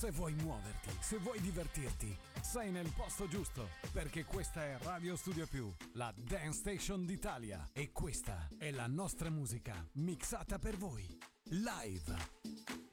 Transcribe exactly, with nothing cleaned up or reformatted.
Se vuoi muoverti, se vuoi divertirti, sei nel posto giusto, perché questa è Radio Studio Più, la Dance Station d'Italia, e questa è la nostra musica mixata per voi, live.